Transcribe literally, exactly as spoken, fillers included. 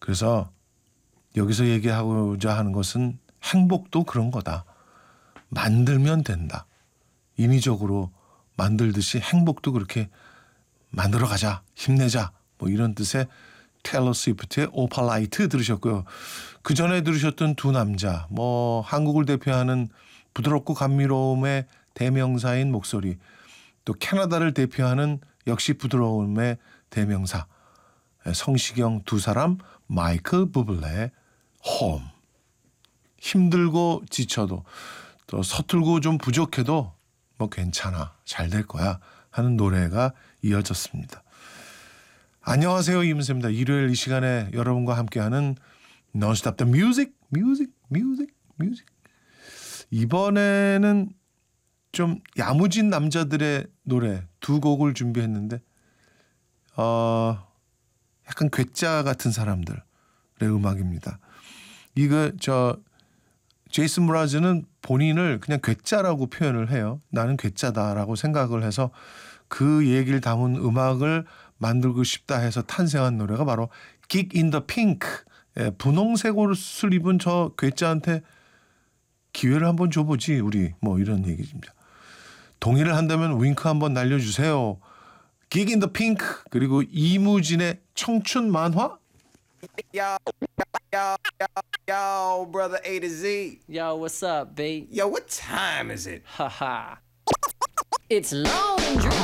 그래서 여기서 얘기하고자 하는 것은 행복도 그런 거다. 만들면 된다. 인위적으로 만들듯이 행복도 그렇게 만들어가자. 힘내자. 뭐 이런 뜻의 테일러 스위프트의 오팔라이트 들으셨고요. 그 전에 들으셨던 두 남자, 뭐 한국을 대표하는 부드럽고 감미로움의 대명사인 목소리, 또 캐나다를 대표하는 역시 부드러움의 대명사 성시경 두 사람, 마이클 부블레의 홈. 힘들고 지쳐도 또 서툴고 좀 부족해도 뭐 괜찮아, 잘 될 거야 하는 노래가 이어졌습니다. 안녕하세요, 이문세입니다. 일요일 이 시간에 여러분과 함께하는 Non-Stop the Music, Music, Music, Music. 이번에는 좀 야무진 남자들의 노래 두 곡을 준비했는데 어, 약간 괴짜 같은 사람들의 음악입니다. 이거 저 제이슨 무라즈는 본인을 그냥 괴짜라고 표현을 해요. 나는 괴짜다라고 생각을 해서 그 얘기를 담은 음악을 만들고 싶다 해서 탄생한 노래가 바로 Gig in the Pink. 예, 분홍색 옷을 입은 저 괴짜한테 기회를 한번 줘보지 우리 뭐 이런 얘기입니다. 동의를 한다면 윙크 한번 날려주세요. Gig in the Pink 그리고 이무진의 청춘 만화. Yo, yo, yo, yo, brother A to Z. Yo, what's up, B? Yo, what time is it? Haha. It's long and dry.